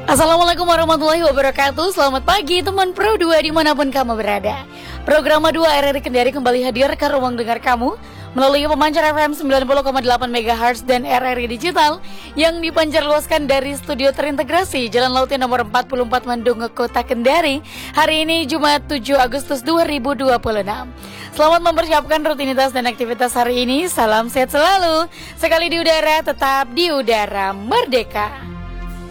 Assalamualaikum warahmatullahi wabarakatuh. Selamat pagi teman Pro 2 dimanapun kamu berada. Program 2 RRI Kendari kembali hadir ke ruang dengar kamu melalui pemancar FM 90,8 MHz dan RRI Digital yang dipancar luaskan dari studio terintegrasi Jalan Lautin nomor 44 Bandung, Kota Kendari. Hari ini Jumat 7 Agustus 2026. Selamat mempersiapkan rutinitas dan aktivitas hari ini. Salam sehat selalu. Sekali di udara, tetap di udara merdeka.